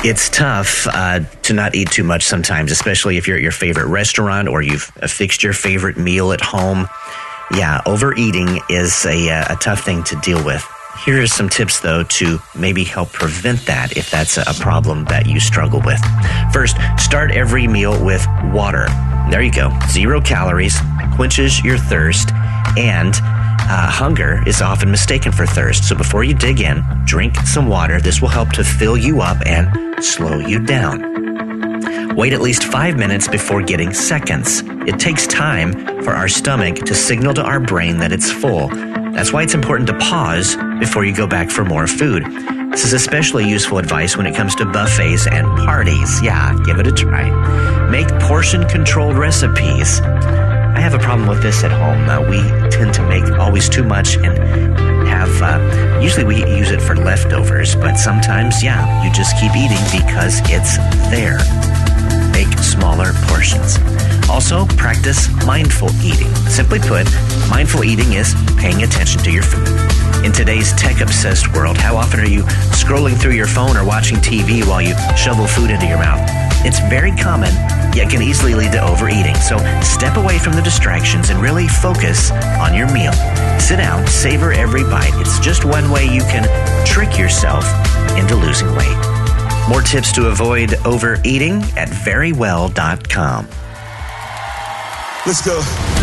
It's tough to not eat too much sometimes, especially if you're at your favorite restaurant or you've fixed your favorite meal at home. Yeah, overeating is a tough thing to deal with. Here are some tips, though, to maybe help prevent that if that's a problem that you struggle with. First, start every meal with water. There you go. 0 calories, quenches your thirst, and hunger is often mistaken for thirst. So before you dig in, drink some water. This will help to fill you up and slow you down. Wait at least 5 minutes before getting seconds. It takes time for our stomach to signal to our brain that it's full. That's why it's important to pause before you go back for more food. This is especially useful advice when it comes to buffets and parties. Yeah, give it a try. Make portion-controlled recipes. I have a problem with this at home. We tend to make always too much and have, usually we use it for leftovers, but sometimes, yeah, you just keep eating because it's there. Make smaller portions. Also, practice mindful eating. Simply put, mindful eating is paying attention to your food. In today's tech-obsessed world, how often are you scrolling through your phone or watching TV while you shovel food into your mouth? It's very common, yet can easily lead to overeating. So step away from the distractions and really focus on your meal. Sit down, savor every bite. It's just one way you can trick yourself into losing weight. More tips to avoid overeating at verywell.com. Let's go.